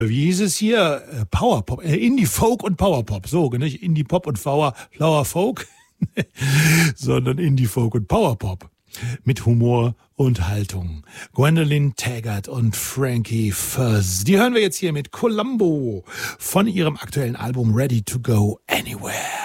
Wie hieß es hier? Powerpop, Indie-Folk und Powerpop. So, nicht Indie-Pop und Flower Folk, sondern Indie-Folk und Powerpop. Mit Humor und Haltung. Gwendolyn Taggart und Frankie Fuzz. Die hören wir jetzt hier mit Columbo von ihrem aktuellen Album Ready to Go Anywhere.